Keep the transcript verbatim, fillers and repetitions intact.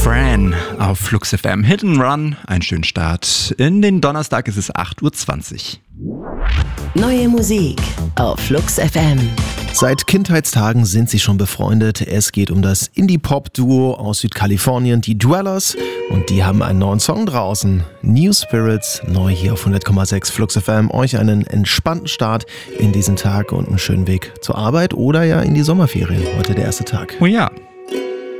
Fran auf Flux F M. Hit and Run, einen schönen Start. In den Donnerstag ist es acht Uhr zwanzig. Neue Musik auf Flux F M. Seit Kindheitstagen sind sie schon befreundet. Es geht um das Indie-Pop-Duo aus Südkalifornien, die Dwellers. Und die haben einen neuen Song draußen. New Spirits, neu hier auf hundert Komma sechs Flux F M. Euch einen entspannten Start in diesen Tag und einen schönen Weg zur Arbeit oder ja in die Sommerferien. Heute der erste Tag. Oh ja.